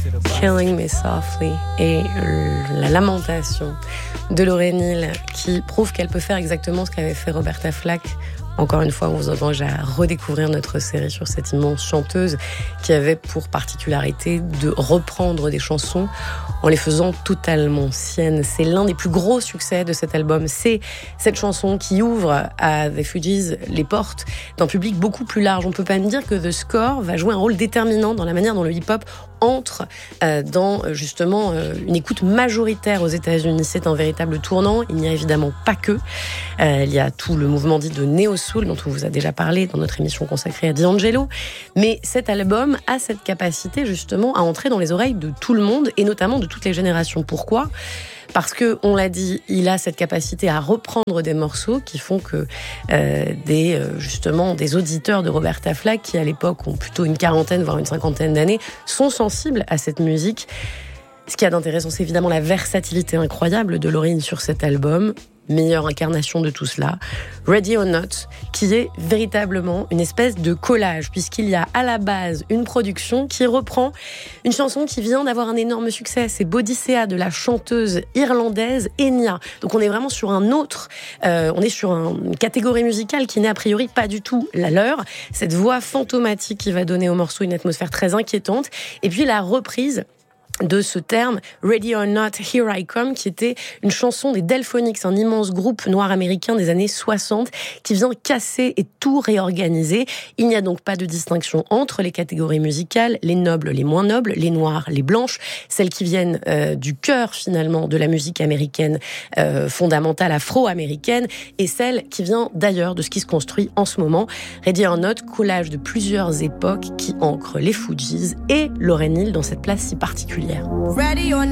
Killing Me Softly et la lamentation de Lauryn Hill qui prouve qu'elle peut faire exactement ce qu'avait fait Roberta Flack. Encore une fois, on vous encourage à redécouvrir notre série sur cette immense chanteuse qui avait pour particularité de reprendre des chansons en les faisant totalement siennes. C'est l'un des plus gros succès de cet album. C'est cette chanson qui ouvre à The Fugees les portes d'un public beaucoup plus large. On ne peut pas me dire que The Score va jouer un rôle déterminant dans la manière dont le hip-hop entre dans justement une écoute majoritaire aux États-Unis. C'est un véritable tournant. Il n'y a évidemment pas que. Il y a tout le mouvement dit de néo-soul dont on vous a déjà parlé dans notre émission consacrée à D'Angelo. Mais cet album a cette capacité justement à entrer dans les oreilles de tout le monde et notamment de toutes les générations. Pourquoi ? Parce que, on l'a dit, il a cette capacité à reprendre des morceaux qui font que justement des auditeurs de Roberta Flack, qui à l'époque ont plutôt une quarantaine, voire une cinquantaine d'années, sont sensibles à cette musique. Ce qu'il y a d'intéressant, c'est évidemment la versatilité incroyable de Lauryn sur cet album. Meilleure incarnation de tout cela, Ready or Not, qui est véritablement une espèce de collage, puisqu'il y a à la base une production qui reprend une chanson qui vient d'avoir un énorme succès, c'est Bodycea de la chanteuse irlandaise Enya. Donc on est vraiment sur on est sur une catégorie musicale qui n'est a priori pas du tout la leur, cette voix fantomatique qui va donner au morceau une atmosphère très inquiétante, et puis la reprise de ce terme Ready or Not, Here I Come, qui était une chanson des Delphonics, un immense groupe noir américain des années 60 qui vient casser et tout réorganiser. Il n'y a donc pas de distinction entre les catégories musicales, les nobles, les moins nobles, les noirs, les blanches, celles qui viennent du cœur finalement de la musique américaine fondamentale afro-américaine et celle qui vient d'ailleurs de ce qui se construit en ce moment. Ready or Not, collage de plusieurs époques qui ancrent les Fugees et Lauryn Hill dans cette place si particulière. Ready or